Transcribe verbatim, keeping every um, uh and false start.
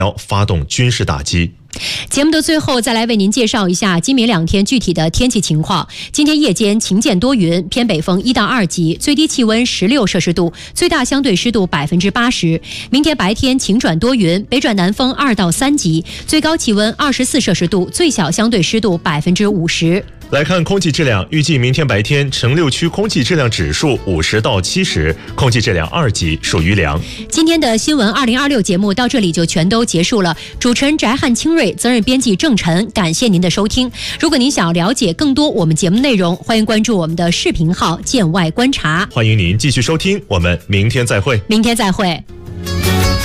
要发动军事打击。 节目的最后，再来为您介绍一下今明两天具体的天气情况。今天夜间晴间多云，偏北风一到二级，最低气温十六摄氏度，最大相对湿度百分之八十。明天白天晴转多云，北转南风二到三级，最高气温二十四摄氏度，最小相对湿度百分之五十。 来看空气质量，预计明天白天城六区空气质量指数五十到七十，空气质量二级，属于良。 今天的新闻二零二六节目到这里就全都结束了。主持人翟汉清瑞，责任编辑郑晨，感谢您的收听。如果您想要了解更多我们节目内容，欢迎关注我们的视频号“见外观察”。 欢迎您继续收听，我们明天再会。 明天再会。